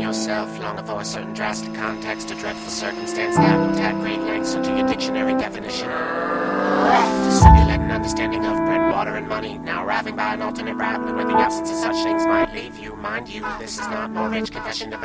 yourself, longing for a certain drastic context, a dreadful circumstance that will tap great lengths into your dictionary definition. To simulate an understanding of bread, water, and money, now arriving by an alternate route where the absence of such things might leave you. Mind you, this is not mortgage confession of